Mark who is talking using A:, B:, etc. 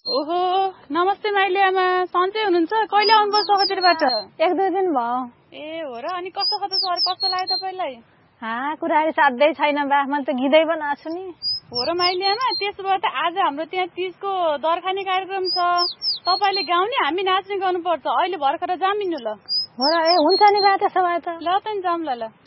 A: ओहो नमस्ते माइली आमा, सन्चै हुनुहुन्छ? कहिले आउनुभयो सखतिरबाट?
B: 1-2 दिन भयो।
A: ए हो र, अनि कस्तो छ त सर, कस्तो लाग्यो तपाईँलाई?
B: कुराहरू साध्यै छैन बा, मैले त गीतै बनाएको छु नि।
A: हो र माइली आमा, त्यसो भए त आज हाम्रो त्यहाँ तीजको दरखानी कार्यक्रम छ। तपाईँले गाउने, हामी नाच्ने गर्नुपर्छ। अहिले भर्खर जामिनु ल।
B: हो र, हुन्छ नि बा, त्यसो भए त।
A: ल त नि जाऊँ ल।